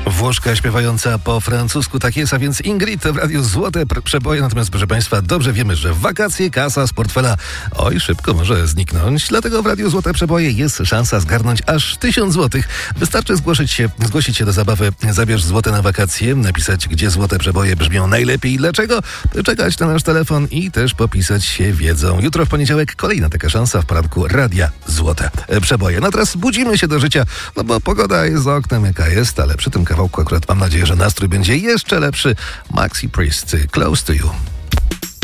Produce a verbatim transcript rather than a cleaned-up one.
Włoszka śpiewająca po francusku, tak jest, a więc Ingrid w radiu Złote Przeboje. Natomiast, proszę Państwa, dobrze wiemy, że w wakacje kasa z portfela oj, szybko może zniknąć. Dlatego w radiu Złote Przeboje jest szansa zgarnąć aż tysiąc złotych. Wystarczy zgłosić się, zgłosić się do zabawy Zabierz złote na wakacje, napisać, gdzie Złote Przeboje brzmią najlepiej i dlaczego, czekać na nasz telefon i też popisać się wiedzą. Jutro w poniedziałek kolejna taka szansa w poranku Radia Złote Przeboje. No teraz budzimy się do życia, no bo pogoda jest za oknem jaka jest, ale przy tym kawałku akurat mam nadzieję, że nastrój będzie jeszcze lepszy. Maxi Priest, Close to You.